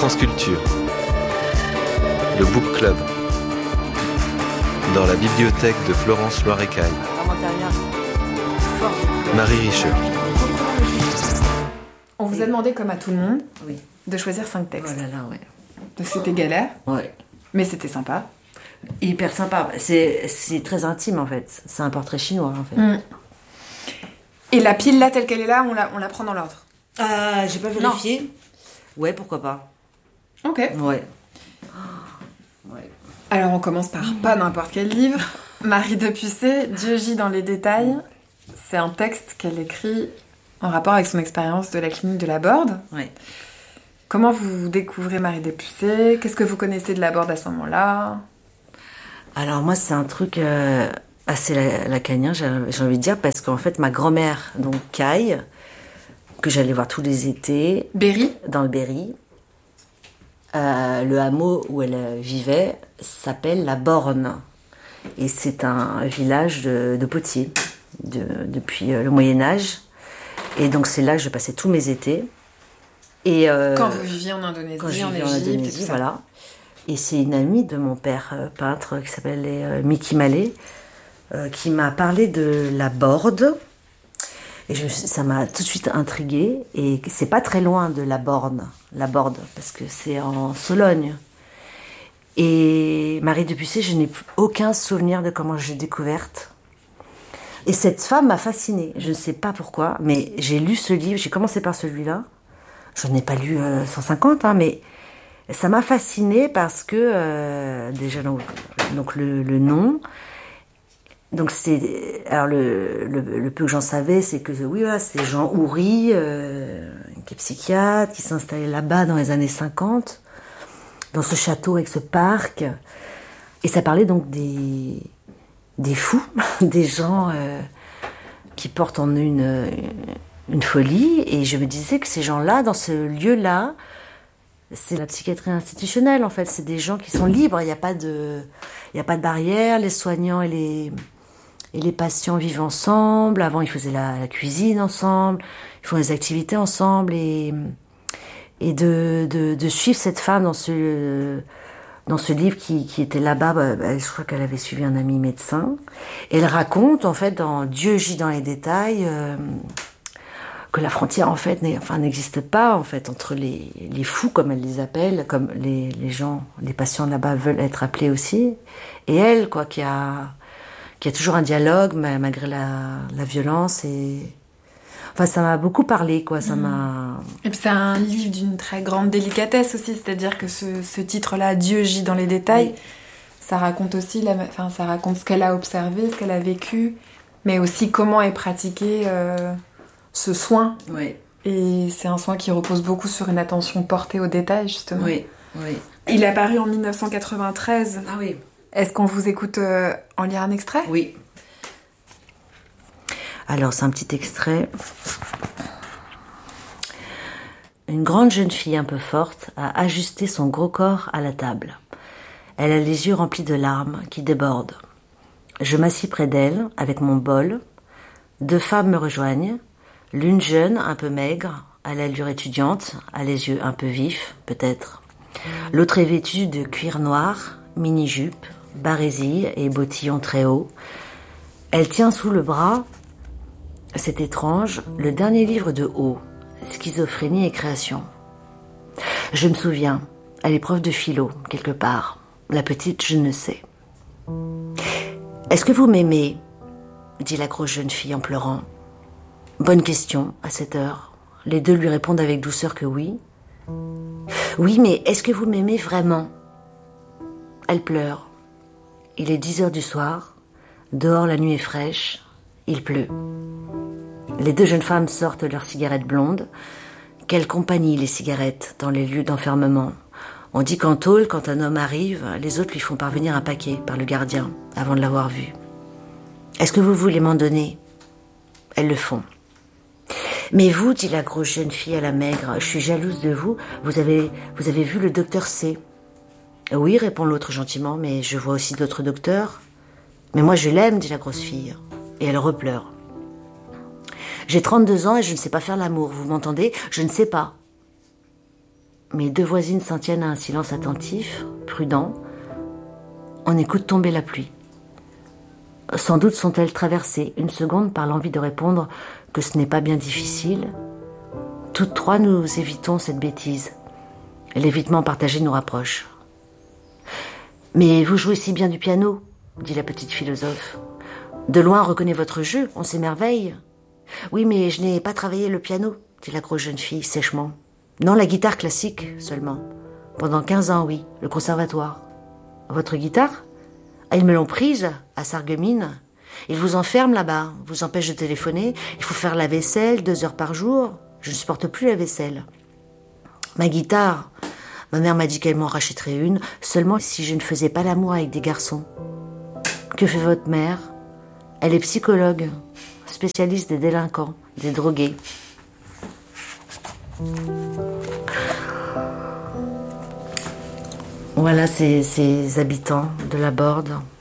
France Culture, le Book Club, dans la bibliothèque de Florence Loirecaille. Marie Richer. On vous a demandé, comme à tout le monde, Oui. de choisir 5 textes. Oh là là, ouais. Donc c'était galère, Ouais. mais c'était sympa. Hyper sympa. C'est très intime, en fait. C'est un portrait chinois, en fait. Mm. Et la pile, là, telle qu'elle est là, on la prend dans l'ordre. J'ai pas vérifié. Ouais, pourquoi pas. Ok. Ouais. Alors on commence par pas n'importe quel livre. Marie Depucé, Dieu gît dans les détails. C'est un texte qu'elle écrit en rapport avec son expérience de la clinique de la Borde. Ouais. Comment vous découvrez Marie Depucé? Qu'est-ce que vous connaissez de la Borde à ce moment-là? Alors moi, c'est un truc assez lacanien, j'ai envie de dire, parce qu'en fait, ma grand-mère, donc Caille, que j'allais voir tous les étés, Berry? dans le Berry, le hameau où elle vivait s'appelle La Borne. Et c'est un village de potiers depuis le Moyen-Âge. Et donc c'est là que je passais tous mes étés. Et, Quand vous viviez en Indonésie, quand je en vivais en Égypte, et Indonésie, tout ça. voilà. Et c'est une amie de mon père peintre qui s'appelait Mickey Mallet qui m'a parlé de la Borde. Et ça m'a tout de suite intriguée. Et c'est pas très loin de la Borde, parce que c'est en Sologne. Et Marie Depucé, je n'ai aucun souvenir de comment je l'ai découverte. Et cette femme m'a fascinée. Je ne sais pas pourquoi, mais j'ai lu ce livre, j'ai commencé par celui-là. Je n'ai pas lu 150, hein, mais ça m'a fascinée parce que, déjà, donc le nom. Donc alors le peu que j'en savais, c'est que oui, voilà, c'est Jean Houry, qui est psychiatre, qui s'est installé là-bas dans les années 50, dans ce château avec ce parc. Et ça parlait donc des fous, des gens qui portent en eux une folie. Et je me disais que ces gens-là, dans ce lieu-là, c'est la psychiatrie institutionnelle, en fait. C'est des gens qui sont libres, il n'y a pas de barrière, les soignants et les patients vivent ensemble. Avant, ils faisaient la cuisine ensemble, ils font des activités ensemble. Et de suivre cette femme dans ce livre qui était là-bas, je crois qu'elle avait suivi un ami médecin. Et elle raconte, en fait, dans Dieu gît dans les détails, que la frontière, en fait, n'existe pas, en fait, entre les fous, comme elle les appelle, comme les gens, les patients là-bas veulent être appelés aussi. Et elle, quoi, qui a toujours un dialogue, malgré la violence. Enfin, ça m'a beaucoup parlé, quoi, ça m'a... Et puis c'est un livre d'une très grande délicatesse aussi, c'est-à-dire que ce titre-là, Dieu gît dans les détails, oui. Ça raconte aussi, ça raconte ce qu'elle a observé, ce qu'elle a vécu, mais aussi comment est pratiqué ce soin. Oui. Et c'est un soin qui repose beaucoup sur une attention portée aux détails, justement. Oui, oui. Il est apparu en 1993. Ah oui. Est-ce qu'on vous écoute en lire un extrait ? Oui. Alors, c'est un petit extrait. Une grande jeune fille un peu forte a ajusté son gros corps à la table. Elle a les yeux remplis de larmes qui débordent. Je m'assis près d'elle avec mon bol. 2 femmes me rejoignent. L'une jeune, un peu maigre, à l'allure étudiante, a les yeux un peu vifs, peut-être. L'autre est vêtue de cuir noir, mini-jupe, barésie et bottillon très haut. Elle tient sous le bras, c'est étrange, le dernier livre de Haut, Schizophrénie et création. Je me souviens, à l'épreuve de philo, quelque part. La petite, je ne sais. « Est-ce que vous m'aimez ?» dit la grosse jeune fille en pleurant. Bonne question, à cette heure. Les deux lui répondent avec douceur que oui. « Oui, mais est-ce que vous m'aimez vraiment ?» Elle pleure. Il est 10 heures du soir. Dehors, la nuit est fraîche. Il pleut. Les 2 jeunes femmes sortent leurs cigarettes blondes. Quelle compagnie, les cigarettes, dans les lieux d'enfermement. On dit qu'en tôle, quand un homme arrive, les autres lui font parvenir un paquet par le gardien, avant de l'avoir vu. « Est-ce que vous voulez m'en donner ?» Elles le font. « Mais vous, dit la grosse jeune fille à la maigre, je suis jalouse de vous. Vous avez vu le docteur C. » Oui, répond l'autre gentiment, mais je vois aussi d'autres docteurs. Mais moi je l'aime, dit la grosse fille. Et elle repleure. J'ai 32 ans et je ne sais pas faire l'amour, vous m'entendez ? Je ne sais pas. Mes 2 voisines s'en tiennent à un silence attentif, prudent. On écoute tomber la pluie. Sans doute sont-elles traversées une seconde par l'envie de répondre que ce n'est pas bien difficile. Toutes 3, nous évitons cette bêtise. L'évitement partagé nous rapproche. « Mais vous jouez si bien du piano », dit la petite philosophe. « De loin, on reconnaît votre jeu, on s'émerveille. »« Oui, mais je n'ai pas travaillé le piano », dit la grosse jeune fille sèchement. « Non, la guitare classique seulement. Pendant 15 ans, oui, le conservatoire. »« Votre guitare ? Ah, ils me l'ont prise, à Sarreguemines. Ils vous enferment là-bas, vous empêchent de téléphoner. Il faut faire la vaisselle 2 heures par jour. Je ne supporte plus la vaisselle. Ma guitare, ma mère m'a dit qu'elle m'en rachèterait une, seulement si je ne faisais pas l'amour avec des garçons. Que fait votre mère ? Elle est psychologue, spécialiste des délinquants, des drogués. Voilà ces habitants de la Borde.